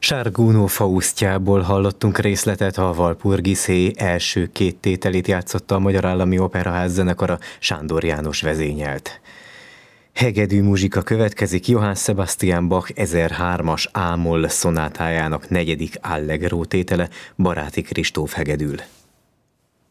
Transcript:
Sárgónó Faustjából hallottunk részletet, a Walpurgis első két tételét játszotta a Magyar Állami Operaház zenekara, Sándor János vezényelt. Hegedű muzsika következik Johann Sebastian Bach 1003-as A-moll szonátájának 4. allegro tétele, Baráti Kristóf hegedül.